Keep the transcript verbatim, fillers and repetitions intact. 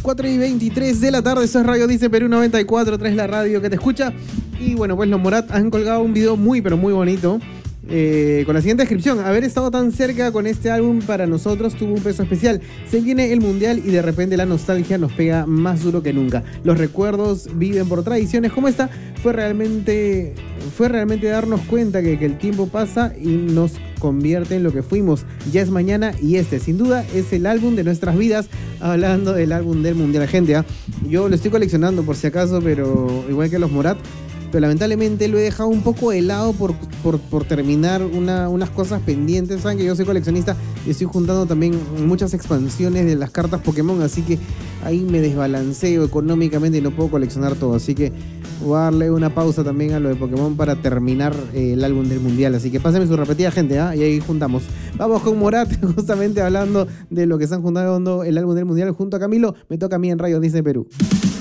cuatro y veintitrés de la tarde, eso es Radio Dice Perú noventa y cuatro punto tres, la radio que te escucha. Y bueno, pues los Morat han colgado un video muy, pero muy bonito. Eh, con la siguiente descripción: haber estado tan cerca con este álbum para nosotros tuvo un peso especial. Se viene el mundial y de repente la nostalgia nos pega más duro que nunca. Los recuerdos viven por tradiciones como esta. Fue realmente, fue realmente darnos cuenta que, que el tiempo pasa y nos convierte en lo que fuimos. Ya es mañana y este sin duda es el álbum de nuestras vidas. Hablando del álbum del mundial, gente, ¿eh? Yo lo estoy coleccionando por si acaso, pero igual que los Morat, pero lamentablemente lo he dejado un poco de lado por, por, por terminar una, unas cosas pendientes. Saben que yo soy coleccionista y estoy juntando también muchas expansiones de las cartas Pokémon, así que ahí me desbalanceo económicamente y no puedo coleccionar todo. Así que voy a darle una pausa también a lo de Pokémon para terminar eh, el álbum del mundial. Así que pásenme su repetida, gente, ¿eh? Y ahí juntamos. Vamos con Morat, justamente hablando de lo que están juntando el álbum del mundial junto a Camilo. Me toca a mí en Radio Dice Perú.